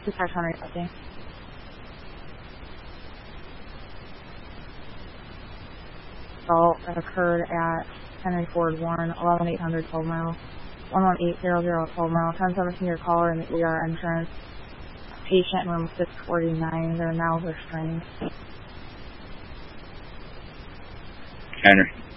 Dispatch Henry update. Assault that occurred at Henry Ford Warren, 11800 12 Mile, 11800 12 Mile, 1017 your caller in the ER entrance. Patient in room 649, they're now restrained. Henry.